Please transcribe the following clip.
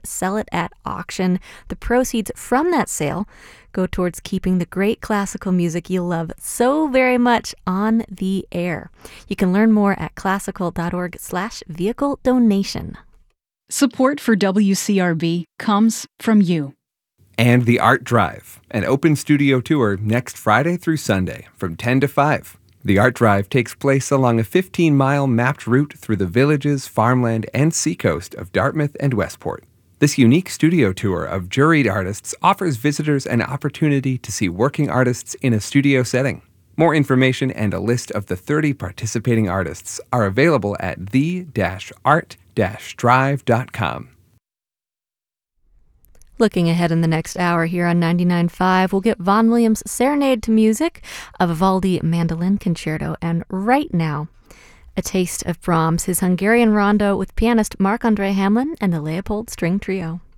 sell it at auction. The proceeds from that sale go towards keeping the great classical music you love so very much on the air. You can learn more at classical.org/vehicle donation. Support for WCRB comes from you. And the Art Drive, an open studio tour next Friday through Sunday from 10 to 5. The Art Drive takes place along a 15-mile mapped route through the villages, farmland, and seacoast of Dartmouth and Westport. This unique studio tour of juried artists offers visitors an opportunity to see working artists in a studio setting. More information and a list of the 30 participating artists are available at the-art-drive.com. Looking ahead in the next hour here on 99.5, we'll get Vaughan Williams' Serenade to Music, a Vivaldi Mandolin Concerto, and right now, a taste of Brahms, his Hungarian Rondo with pianist Marc-André Hamelin and the Leopold String Trio.